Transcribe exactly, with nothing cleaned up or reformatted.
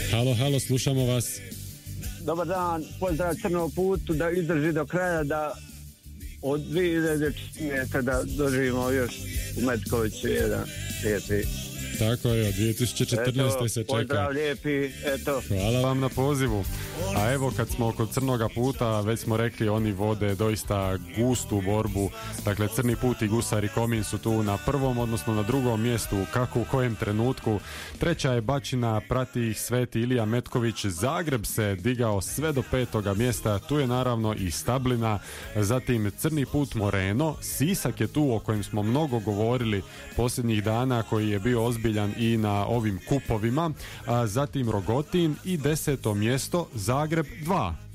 Halo, halo, slušamo vas. Dobar dan, pozdrav Crnom putu, da izdrži do kraja, da od dvije hiljade četrnaeste da doživimo još u Metkoviću jedan lijepi. Tako je, od dvije tisuće četrnaeste Eto, se čeka. pozdrav lijepi, eto. Hvala vam na pozivu. A evo, kad smo kod Crnoga puta, već smo rekli, oni vode doista gustu borbu. Dakle, Crni put i Gusari Komin su tu na prvom, odnosno na drugom mjestu, kako u kojem trenutku. Treća je Bačina, prati ih Sveti Ilija Metković. Zagreb se digao sve do petoga mjesta, tu je naravno i Stablina, zatim Crni put Moreno, Sisak je tu o kojem smo mnogo govorili posljednjih dana, koji je bio ozbiljan i na ovim kupovima, a zatim Rogotin i deseto mjesto Zagreb dva.